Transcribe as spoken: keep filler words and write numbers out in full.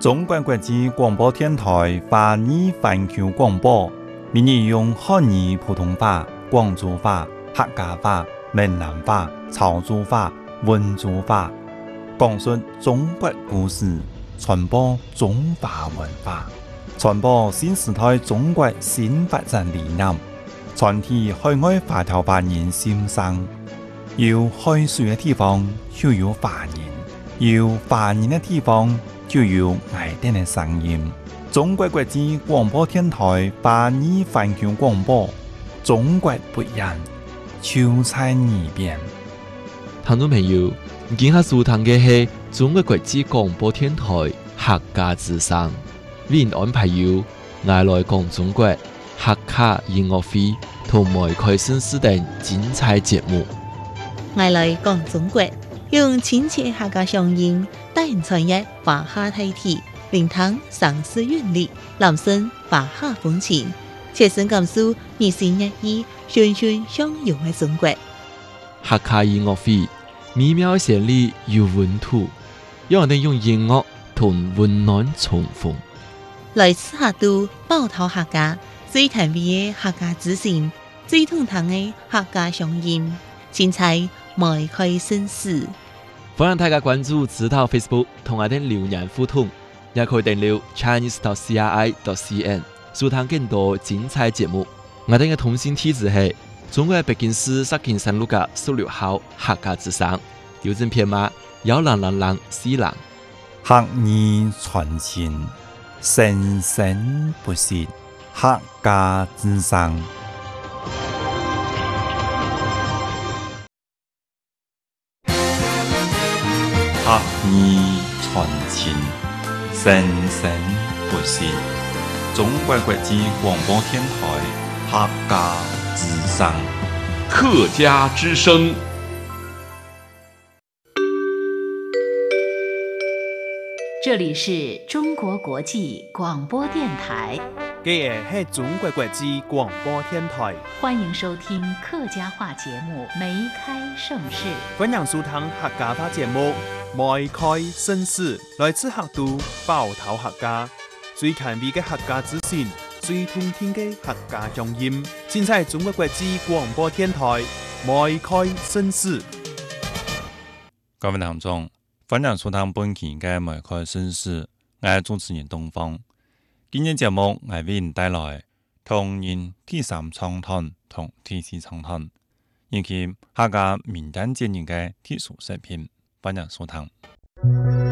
中国国际广播电台华语环球广播，每日用汉语普通话、广州话、客家话、闽南话、潮州话、温州话，讲述中国故事，传播中华文化，传播新时代中国新发展理念，传递海外华侨华人心声。有海水的地方就有华人，有华人的地方就有爱丁的声音。中国国际广播电台华语环球广播，中国不一样，就在耳边。 听众朋友，今下收听的是中国国际广播电台客家之声，为您安排有爱来讲中国客家音乐会同埋开新视等精彩节目。 爱来讲中国，用亲切客家乡音带人传阅华夏大体，聆听城市韵律，揽声华夏风情，切身感受日新月异、循循相融的中国。 客家音乐会美妙旋律有温度，让我哋用音乐同温暖重逢。 来自客都包头客家最甜美的客家之声，最通透的客家乡音，精彩迈开新事。 欢迎大家关注指导 Facebook 同我哋留言互动，也可以订阅 Chinese dot C R I dot C N 收聽更多精彩節目。我哋嘅通信地址係中國北京市石景山路嘅十六號客家之聲，郵政編碼幺零零零四零。 客語傳情，生生不息，客家之聲。客語傳情，生生不息。中國國際廣播電台客家之聲。 客家之聲。 这里是中国国际广播电台， 这个是中国国际广播电台， 欢迎收听客家话节目《梅开盛世》。 欢迎收听客家话节目《梅开盛世》，来自客都包头客家，最近味嘅客家资讯，最通听嘅客家乡音，尽在中国国际广播电台《梅开盛世》。 各位聽眾，歡迎收聽本期嘅《梅開盛世》，我係主持人東方。今日節目我為您帶來同人第三長談同第四長談，以及客家民間節日嘅特殊視頻，歡迎收聽。